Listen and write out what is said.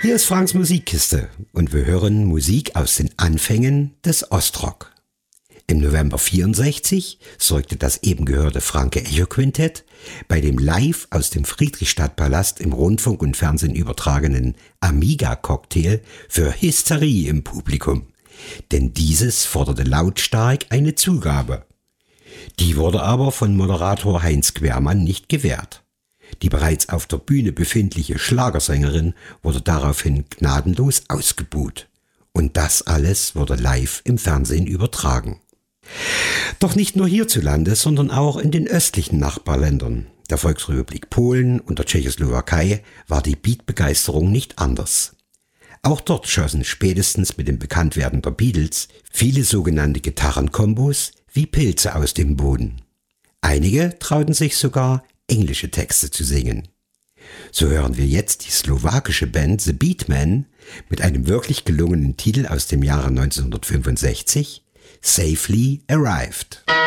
Hier ist Franks Musikkiste und wir hören Musik aus den Anfängen des Ostrock. Im November 64 sorgte das eben gehörte Franke Echo Quintett bei dem live aus dem Friedrichstadtpalast im Rundfunk und Fernsehen übertragenen Amiga-Cocktail für Hysterie im Publikum. Denn dieses forderte lautstark eine Zugabe. Die wurde aber von Moderator Heinz Quermann nicht gewährt. Die bereits auf der Bühne befindliche Schlagersängerin wurde daraufhin gnadenlos ausgebuht. Und das alles wurde live im Fernsehen übertragen. Doch nicht nur hierzulande, sondern auch in den östlichen Nachbarländern, der Volksrepublik Polen und der Tschechoslowakei, war die Beatbegeisterung nicht anders. Auch dort schossen spätestens mit dem Bekanntwerden der Beatles viele sogenannte Gitarrenkombos wie Pilze aus dem Boden. Einige trauten sich sogar, englische Texte zu singen. So hören wir jetzt die slowakische Band The Beatmen mit einem wirklich gelungenen Titel aus dem Jahre 1965, Safely Arrived.